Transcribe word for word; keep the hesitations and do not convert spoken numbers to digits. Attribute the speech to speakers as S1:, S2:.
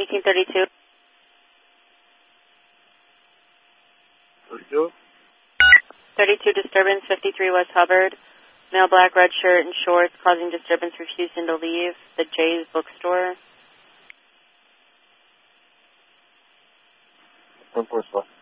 S1: Speaking thirty-two.
S2: thirty-two?
S1: thirty-two disturbance, fifty-three West Hubbard. Male black, red shirt and shorts causing disturbance, refusing to leave the Jay's bookstore.
S2: ten four,